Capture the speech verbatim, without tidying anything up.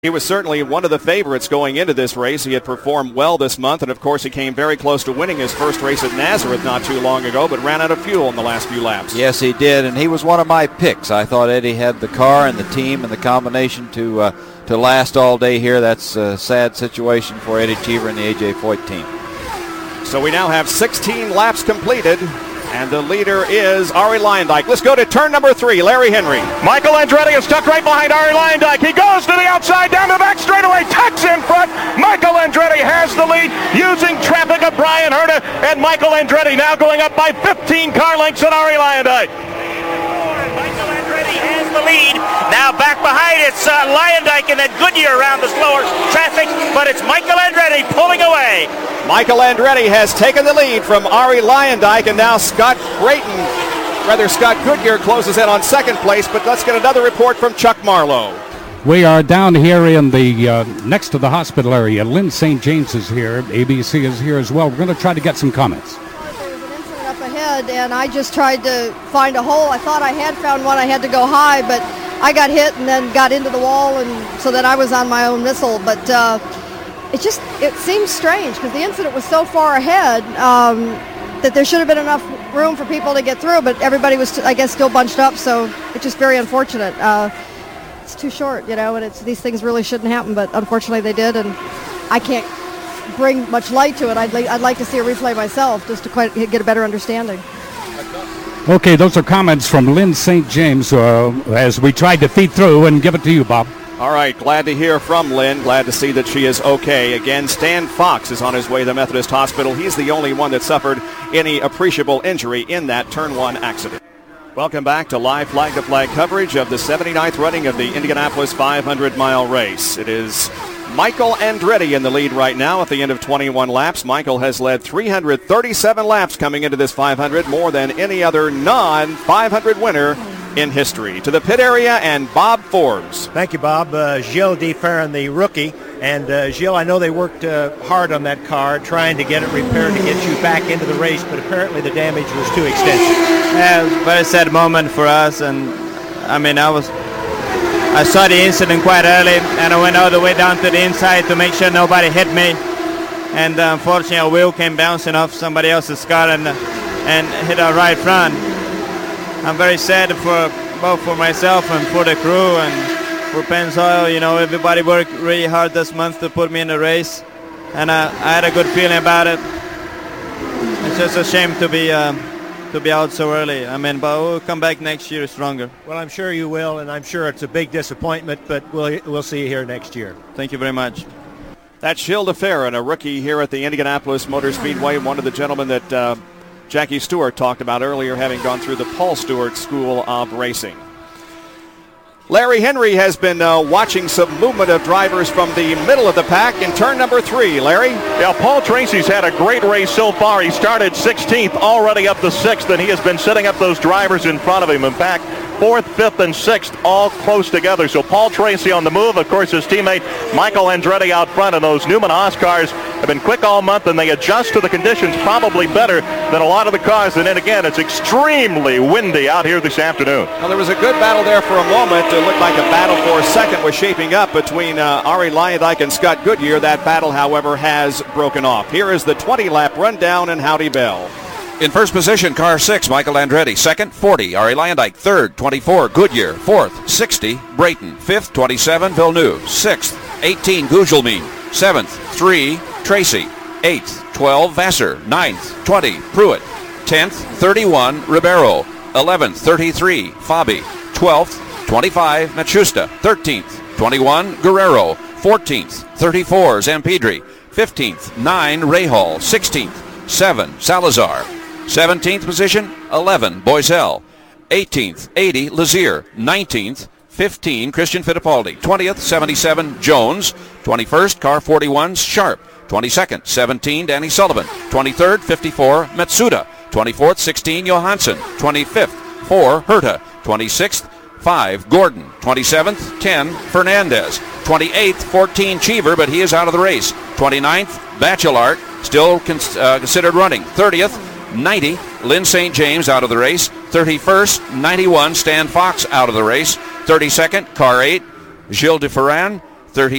He was certainly one of the favorites going into this race. He had performed well this month, and of course he came very close to winning his first race at Nazareth not too long ago, but ran out of fuel in the last few laps. Yes, he did, and he was one of my picks. I thought Eddie had the car and the team and the combination to uh, to last all day here. That's a sad situation for Eddie Cheever and the A J Foyt team. So we now have sixteen laps completed. And the leader is Arie Luyendyk. Let's go to turn number three, Larry Henry. Michael Andretti is stuck right behind Arie Luyendyk. He goes to the outside, down the back straightaway, tucks in front. Michael Andretti has the lead using traffic of Bryan Herta. And Michael Andretti now going up by fifteen car lengths on Arie Luyendyk. Michael Andretti has the lead. Now back behind it's uh, Luyendyk and then Goodyear around the slower traffic, but it's Michael Andretti pulling away. Michael Andretti has taken the lead from Arie Luyendyk, and now Scott Brayton, rather Scott Goodyear closes in on second place, but let's get another report from Chuck Marlowe. We are down here in the uh, next to the hospital area. Lynn Saint James is here. A B C is here as well. We're going to try to get some comments. There was an incident up ahead, and I just tried to find a hole. I thought I had found one. I had to go high, but I got hit and then got into the wall, and so that I was on my own missile. But uh, it just it seems strange because the incident was so far ahead um, that there should have been enough room for people to get through, but everybody was, I guess, still bunched up, so it's just very unfortunate. Uh, it's too short, you know, and it's these things really shouldn't happen, but unfortunately they did, and I can't bring much light to it. I'd, li- I'd like to see a replay myself just to quite get a better understanding. Okay, those are comments from Lynn Saint James uh, as we tried to feed through and give it to you, Bob. All right, glad to hear from Lynn. Glad to see that she is okay. Again, Stan Fox is on his way to the Methodist Hospital. He's the only one that suffered any appreciable injury in that turn one accident. Welcome back to live flag-to-flag coverage of the seventy-ninth running of the Indianapolis five hundred mile race. It is Michael Andretti in the lead right now at the end of twenty-one laps. Michael has led three hundred thirty-seven laps coming into this five hundred, more than any other non five hundred winner in history. To the pit area and Bob Forbes. Thank you, Bob. Uh, Gilles Deferin, the rookie. And uh, Gilles, I know they worked uh, hard on that car trying to get it repaired to get you back into the race, but apparently the damage was too extensive. Yeah, it was a very sad moment for us. And I mean, I was I saw the incident quite early, and I went all the way down to the inside to make sure nobody hit me. And uh, unfortunately, a wheel came bouncing off somebody else's car and and hit our right front. I'm very sad for both for myself and for the crew and for Pennzoil. You know, everybody worked really hard this month to put me in the race, and I, I had a good feeling about it. It's just a shame to be uh, to be out so early. I mean, but we'll come back next year stronger. Well, I'm sure you will, and I'm sure it's a big disappointment, but we'll we'll see you here next year. Thank you very much. That's Gilles Deferin, a rookie here at the Indianapolis Motor Speedway, one of the gentlemen that uh, Jackie Stewart talked about earlier, having gone through the Paul Stewart School of Racing. Larry Henry has been uh, watching some movement of drivers from the middle of the pack in turn number three. Larry? Yeah, Paul Tracy's had a great race so far. He started sixteenth, already up to sixth, and he has been setting up those drivers in front of him. In fact, fourth, fifth, and sixth all close together. So Paul Tracy on the move. Of course, his teammate Michael Andretti out front, and those Newman Haas cars have been quick all month, and they adjust to the conditions probably better than a lot of the cars. And then again, it's extremely windy out here this afternoon. Well, there was a good battle there for a moment. It looked like a battle for a second was shaping up between uh, Arie Luyendyk and Scott Goodyear. That battle, however, has broken off. Here is the twenty-lap rundown in Howdy Bell. In first position, car six, Michael Andretti. Second, forty, Arie Luyendyk. Third, twenty-four, Goodyear. Fourth, sixty, Brayton. Fifth, twenty-seven, Villeneuve. Sixth, eighteen, Gugelmin. Seventh, three, Tracy. Eighth, twelve, Vassar. Ninth, twenty, Pruitt. Tenth, thirty-one, Ribeiro. Eleventh, thirty-three, Fabi. Twelfth, twenty-five, Machusta. Thirteenth, twenty-one, Guerrero. Fourteenth, thirty-four, Zampedri. Fifteenth, nine, Rahal. Sixteenth, seven, Salazar. Seventeenth position, eleven, Boisel. Eighteenth, eighty, Lazier. Nineteenth, fifteen, Christian Fittipaldi. Twentieth, seventy-seven, Jones. Twenty-first, car forty-one, Sharp. Twenty-second, seventeen, Danny Sullivan. Twenty-third, fifty-four, Matsuda. Twenty-fourth, sixteen, Johansson. Twenty-fifth, four, Herta. Twenty-sixth, five, Gordon. Twenty-seventh, ten, Fernandez. Twenty-eighth, fourteen, Cheever, but he is out of the race. Twenty-ninth, Bachelart, still cons- uh, considered running. thirtieth, ninety, Lynn Saint James out of the race. thirty-first, ninety-one, Stan Fox out of the race. thirty-second, car eight, Gilles Deferin. thirty.